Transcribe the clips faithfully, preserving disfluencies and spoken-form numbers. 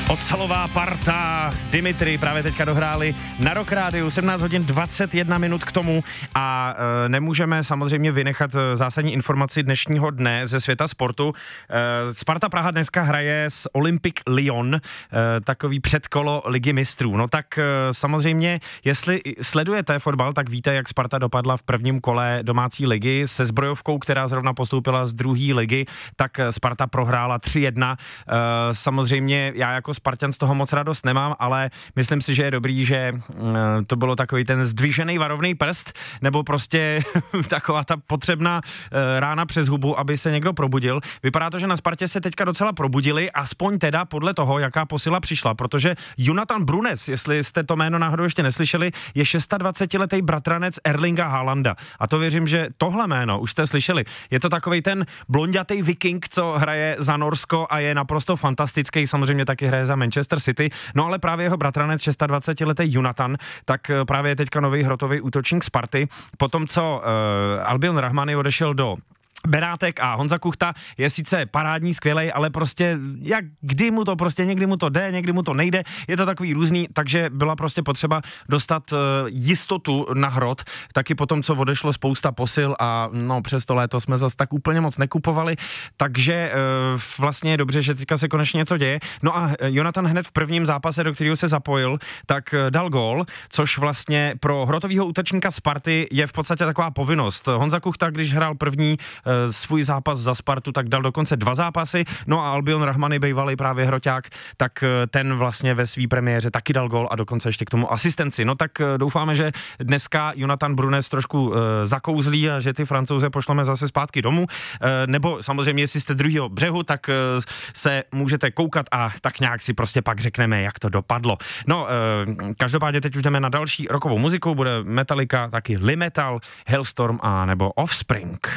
Ocelová parta, Dimitri právě teďka dohráli na Rock Rádiu, sedmnáct hodin dvacet jedna minut k tomu a e, nemůžeme samozřejmě vynechat zásadní informaci dnešního dne ze světa sportu. E, Sparta Praha dneska hraje s Olympic Lyon, e, takový předkolo Ligy mistrů. No tak e, samozřejmě, jestli sledujete fotbal, tak víte, jak Sparta dopadla v prvním kole domácí ligy se zbrojovkou, která zrovna postoupila z druhé ligy, tak Sparta prohrála tři jedna. E, samozřejmě já jako Spartan z toho moc radost nemám, ale myslím si, že je dobrý, že to bylo takový ten zdvižený varovný prst, nebo prostě taková ta potřebná rána přes hubu, aby se někdo probudil. Vypadá to, že na Spartě se teďka docela probudili, aspoň teda podle toho, jaká posila přišla, protože Jonathan Brunes, jestli jste to jméno náhodou ještě neslyšeli, je dvacetišestiletý bratranec Erlinga Haalanda. A to věřím, že tohle jméno už jste slyšeli. Je to takovej ten blondětej viking, co hraje za Norsko a je naprosto fantastický, samozřejmě taky hraje za Manchester City, no ale právě jeho bratranec dvacetišestiletý Jonathan, tak právě je teďka nový hrotový útočník Sparty. Potom, co uh, Albion Rahmani odešel do Benátek a Honza Kuchta je sice parádní, skvělej, ale prostě jak kdy mu to prostě, někdy mu to jde, někdy mu to nejde, je to takový různý, takže byla prostě potřeba dostat uh, jistotu na hrot, taky potom, co odešlo spousta posil a no přes to léto jsme zase tak úplně moc nekupovali, takže uh, vlastně je dobře, že teďka se konečně něco děje. No a Jonathan hned v prvním zápase, do kterého se zapojil, tak uh, dal gól, což vlastně pro hrotovýho útočníka Sparty je v podstatě taková povinnost. Honza Kuchta, když hrál první uh, svůj zápas za Spartu, tak dal dokonce dva zápasy, no a Albion Rahmani, bývalý právě hroťák, tak ten vlastně ve své premiéře taky dal gól a dokonce ještě k tomu asistenci. No tak doufáme, že dneska Jonathan Brunes trošku uh, zakouzlí a že ty Francouze pošleme zase zpátky domů, uh, nebo samozřejmě, jestli jste druhého břehu, tak uh, se můžete koukat a tak nějak si prostě pak řekneme, jak to dopadlo. No, uh, každopádně teď už jdeme na další rockovou muziku, bude Metallica, taky Limetal, Hellstorm a nebo Offspring.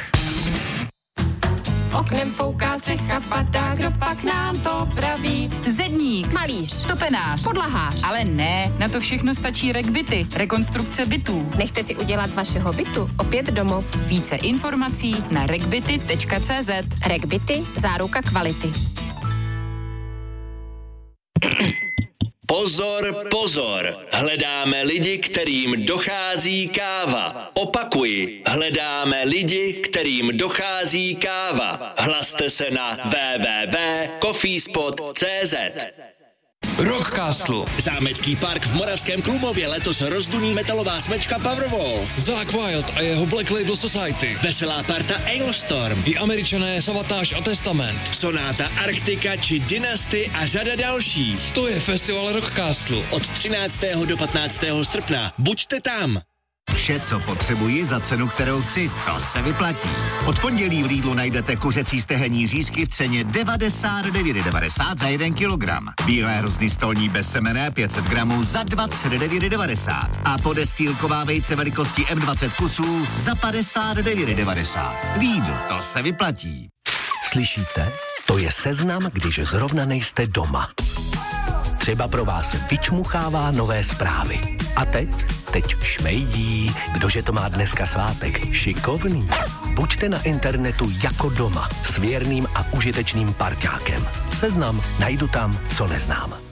Oknem fouká, střecha padá, kdo pak nám to praví? Zedník, Malíř, topenář, podlahář. ale ne, na to všechno stačí RegBity, rekonstrukce bytů. Nechte si udělat z vašeho bytu opět domov. Více informací na regbity tečka cé zet. RegBity, záruka kvality. Pozor, pozor, hledáme lidi, kterým dochází káva. Opakuji, hledáme lidi, kterým dochází káva. Hlaste se na w w w tečka coffeespot tečka cé zet. Rockcastle. Zámecký park v Moravském Klumově letos rozduní metalová smečka Powerwolf. Zakk Wylde a jeho Black Label Society. Veselá parta Ailstorm. I Američané Savatage a Testament. Sonáta Arktika či Dynasty a řada dalších. To je festival Rockcastle. Od třináctého do patnáctého srpna. Buďte tam. Vše, co potřebuji za cenu, kterou chci, to se vyplatí. Od pondělí v Lidlu najdete kuřecí stehenní řízky v ceně devadesát devět devadesát za jeden kilogram. Bílé hrozny stolní bezsemenné pět set gramů za dvacet devět devadesát. A podestýlková vejce velikosti M dvacet kusů za padesát devět devadesát. Lidl, to se vyplatí. Slyšíte? To je seznam, když zrovna nejste doma. Třeba pro vás vyčmuchává nové zprávy. A teď? Teď šmejdí. Kdože to má dneska svátek? Šikovný. Buďte na internetu jako doma s věrným a užitečným parťákem. Seznam najdu tam, co neznám.